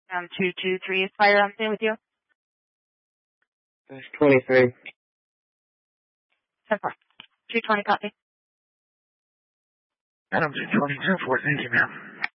223 is fire. I'm staying with you. That's 23. 10-4. 220 copy. Adam 220, 10-4, thank you, ma'am.